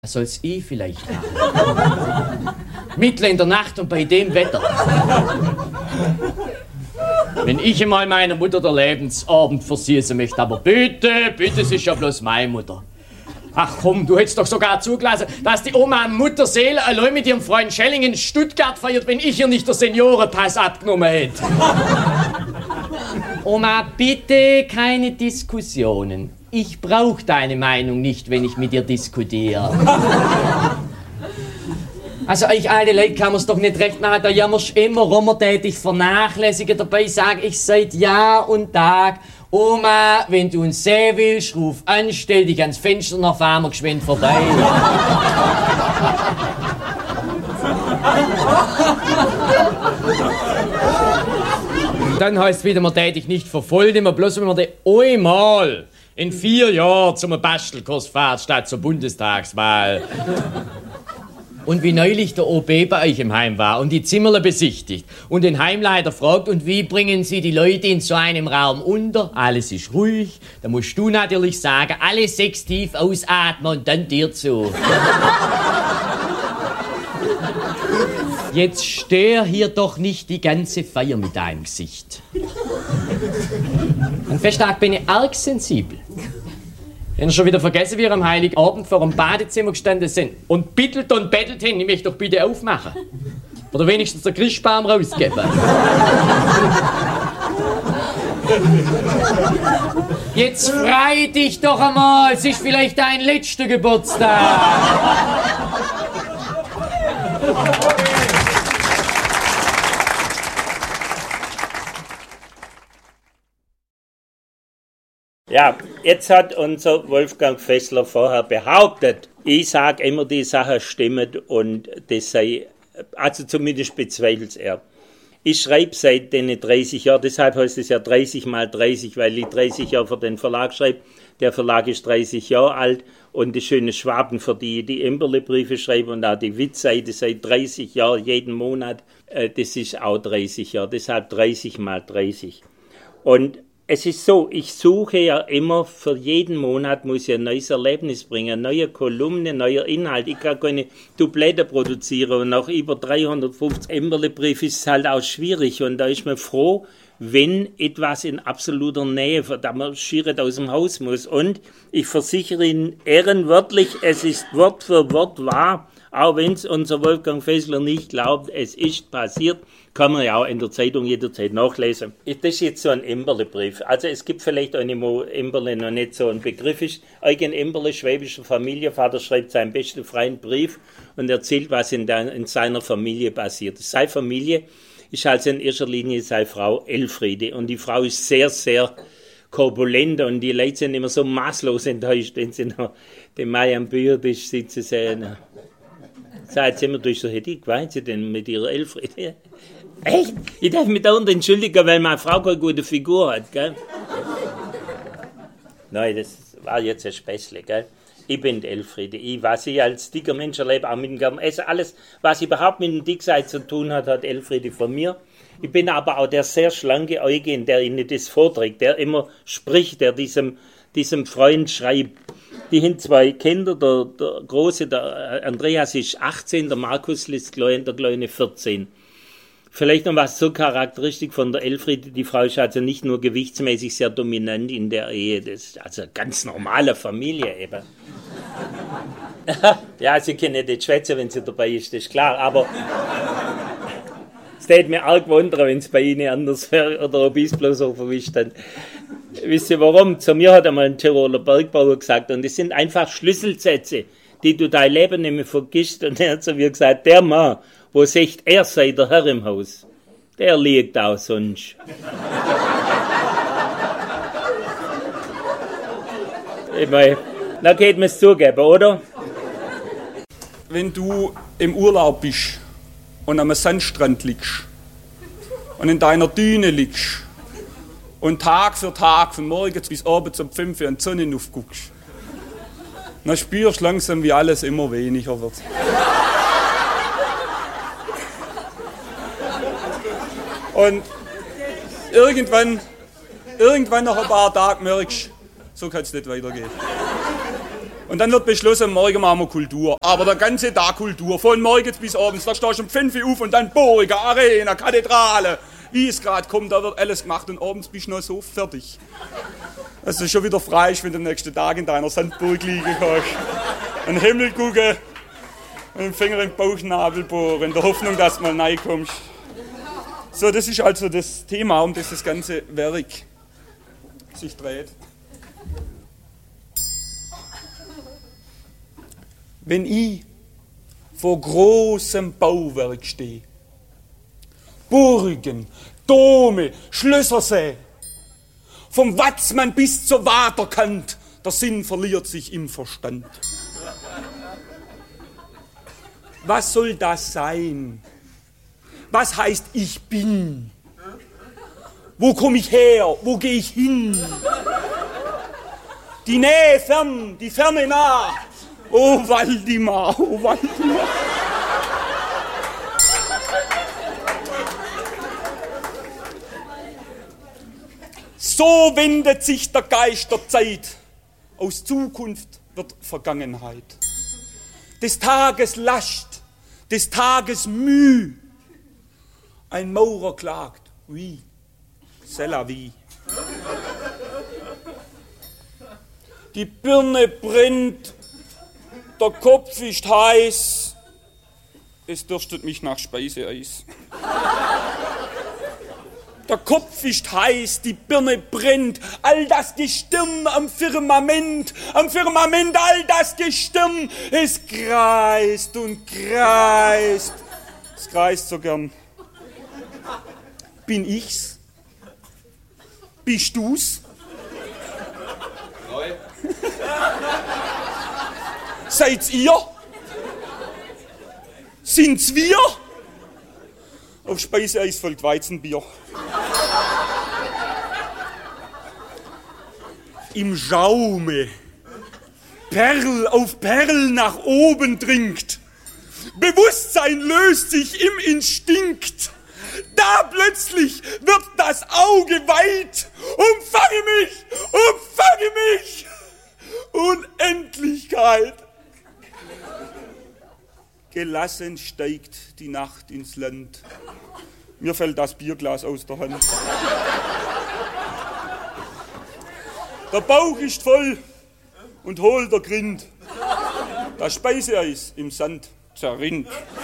Soll's ich vielleicht machen. Mitten in der Nacht und bei dem Wetter. Wenn ich einmal meiner Mutter der Lebensabend versüßen möchte, aber bitte, bitte, es ist ja bloß meine Mutter. Ach komm, du hättest doch sogar zugelassen, dass die Oma Mutterseele allein mit ihrem Freund Schelling in Stuttgart feiert, wenn ich ihr nicht der Seniorenpass abgenommen hätte. Oma, bitte keine Diskussionen. Ich brauche deine Meinung nicht, wenn ich mit dir diskutiere. Also euch alte Leute kann man's doch nicht recht machen, da jammerst immer rum, tätig vernachlässigen. Dabei sag ich seit Jahr und Tag, Oma, wenn du uns sehen willst, ruf an, stell dich ans Fenster, dann fahren wir geschwind vorbei. Und dann heißt wieder, man tätig nicht verfolgen, man bloß wenn man einmal in 4 Jahren zum Bastelkurs fährt, statt zur Bundestagswahl. Und wie neulich der OB bei euch im Heim war und die Zimmerle besichtigt und den Heimleiter fragt, und wie bringen Sie die Leute in so einem Raum unter? Alles ist ruhig. Da musst du natürlich sagen, alle 6 tief ausatmen und dann dir zu. Jetzt stör hier doch nicht die ganze Feier mit deinem Gesicht. An Festtag bin ich arg sensibel. Ich habe schon wieder vergessen, wie wir am Heiligen Abend vor dem Badezimmer gestanden sind und bittelt und bettelt hin, ich möchte doch bitte aufmachen. Oder wenigstens den Christbaum rausgeben. Jetzt freu dich doch einmal, es ist vielleicht dein letzter Geburtstag. Ja, jetzt hat unser Wolfgang Fessler vorher behauptet, ich sage immer, die Sache stimmt und das sei, also zumindest bezweifelt er. Ich schreibe seit den 30 Jahren, deshalb heißt es ja 30 mal 30, weil ich 30 Jahre für den Verlag schreibe. Der Verlag ist 30 Jahre alt und die schöne Schwaben, für die Emberle-Briefe schreiben und auch die Witzseite seit 30 Jahren, jeden Monat, das ist auch 30 Jahre, deshalb 30 mal 30. Und es ist so, ich suche ja immer, für jeden Monat muss ich ein neues Erlebnis bringen, neue Kolumne, neuer Inhalt. Ich kann keine Doublette produzieren und nach über 350 Emberle-Briefe ist es halt auch schwierig. Und da ist man froh, wenn etwas in absoluter Nähe, da man schier aus dem Haus muss. Und ich versichere Ihnen ehrenwörtlich, es ist Wort für Wort wahr, auch wenn es unser Wolfgang Fessler nicht glaubt, es ist passiert. Kann man ja auch in der Zeitung jederzeit nachlesen. Das ist jetzt so ein Emberle-Brief. Also es gibt vielleicht eine, wo Emberle noch nicht so ein Begriff ist. Eugen Emberle, schwäbischer Familienvater, schreibt seinen besten freien Brief und erzählt, was in seiner Familie passiert. Seine Familie ist also in erster Linie seine Frau Elfriede. Und die Frau ist sehr, sehr korpulent und die Leute sind immer so maßlos enttäuscht, wenn sie noch den Mai am Büchertisch sitzen sehen. Sagt sie immer durch so, hätte ich geweint sie denn mit ihrer Elfriede? Echt? Ich darf mich da unten entschuldigen, weil meine Frau keine gute Figur hat, gell? Nein, das war jetzt ein Späßle, gell? Ich bin die Elfriede. Was ich als dicker Mensch erlebe, auch mit dem Garten Essen, alles, was überhaupt mit dem Dicksein zu tun hat, hat Elfriede von mir. Ich bin aber auch der sehr schlanke Eugen, der Ihnen das vorträgt, der immer spricht, der diesem Freund schreibt. Die haben 2 Kinder, der Große, der Andreas ist 18, der Markus ist der Kleine 14. Vielleicht noch was so charakteristisch von der Elfriede, die Frau ist also nicht nur gewichtsmäßig sehr dominant in der Ehe, das ist also eine ganz normale Familie eben. Ja, sie können nicht schwätzen, wenn sie dabei ist, das ist klar, aber es würde mir arg wundern, wenn es bei Ihnen anders wäre oder ob ich es bloß so verwischt habe. Wisst ihr warum? Zu mir hat einmal ein Tiroler Bergbauer gesagt, und das sind einfach Schlüsselsätze, die du dein Leben nicht mehr vergisst, und er hat zu mir gesagt, der Mann, wo sagt, er sei der Herr im Haus, der liegt auch sonst. Ich meine, da geht man es zugeben, oder? Wenn du im Urlaub bist und am Sandstrand liegst und in deiner Düne liegst und Tag für Tag, von morgens bis abends um 5 Uhr an die Sonne aufguckst, dann spürst du langsam, wie alles immer weniger wird. Und irgendwann nach ein paar Tagen merkst du, so kann es nicht weitergehen. Und dann wird beschlossen, morgen machen wir Kultur. Aber der ganze Tag Kultur, von morgens bis abends. Da stehst du um 5 Uhr auf und dann Burger, Arena, Kathedrale. Wie es gerade kommt, da wird alles gemacht und abends bist du noch so fertig. Dass du schon wieder frei ist, wenn du am nächsten Tag in deiner Sandburg liegen kannst. An den Himmel gucken und den Finger im Bauchnabel bohren, in der Hoffnung, dass du mal reinkommst. So, das ist also das Thema, um das ganze Werk sich dreht. Wenn ich vor großem Bauwerk stehe, Burgen, Dome, Schlösser sehe, vom Watzmann bis zur Waterkant, der Sinn verliert sich im Verstand. Was soll das sein? Was heißt ich bin? Wo komme ich her? Wo gehe ich hin? Die Nähe fern, die Ferne nah. Oh Waldemar, oh Waldemar. So wendet sich der Geist der Zeit. Aus Zukunft wird Vergangenheit. Des Tages Last, des Tages Mühe. Ein Maurer klagt, wie, c'est la vie. Die Birne brennt, der Kopf ist heiß, es dürstet mich nach Speiseeis. Der Kopf ist heiß, die Birne brennt, all das Gestirn am Firmament, all das Gestirn, es kreist und kreist. Es kreist so gern. Bin ich's? Bist du's? Neu. Seid's ihr? Sind's wir? Auf Speiseeis folgt Weizenbier. Im Schaume Perl auf Perl nach oben dringt. Bewusstsein löst sich im Instinkt. Da plötzlich wird das Auge weit. Umfange mich. Unendlichkeit. Gelassen steigt die Nacht ins Land. Mir fällt das Bierglas aus der Hand. Der Bauch ist voll und hohl der Grind. Das Speiseeis im Sand zerrinnt.